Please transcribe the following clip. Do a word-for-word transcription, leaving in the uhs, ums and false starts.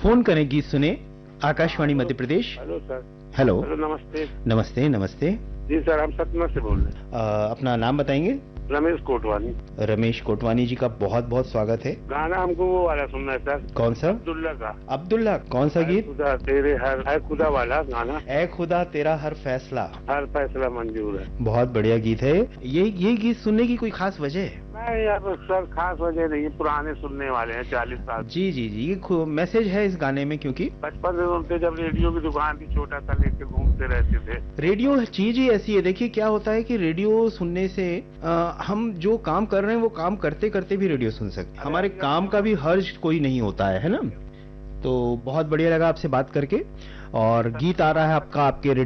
Phone करें, गीत सुने। Akashvani Madhya Pradesh. Hello sir. Hello. Hello, नमस्ते। नमस्ते नमस्ते। जी सर, हम सतना से बोल रहे हैं। अ, अपना नाम बताएंगे? रमेश कोटवानी। रमेश कोटवानी जी का बहुत बहुत स्वागत है। गाना हमको वो वाला सुनना है सर। कौन सा? अब्दुल्ला का। अब्दुल्ला, कौन सा गीत? खुदा तेरे हर है खुदा वाला गाना। ऐ खुदा तेरा हर फैसला। हर फैसला मंजूर है। बहुत बढ़िया गीत है ये। ये गीत सुनने की कोई खास वजह है? नहीं यार सर, खास वजह नहीं, पुराने सुनने वाले हैं, चालीस साल। जी जी जी, ये मैसेज है इस गाने में, क्योंकि बचपन से सुनते, जब रेडियो की दुकान थी, छोटा सा लेके घूमते रहते थे। रेडियो चीज ही ऐसी है। देखिए क्या होता है कि रेडियो सुनने से आ, हम जो काम कर रहे हैं वो काम करते करते भी रेडियो सुन सकते हैं। हमारे काम का भी हर्ज कोई नहीं होता है, है ना? तो बहुत बढ़िया लगा आपसे बात करके। और गीत आ रहा है आपका, आपके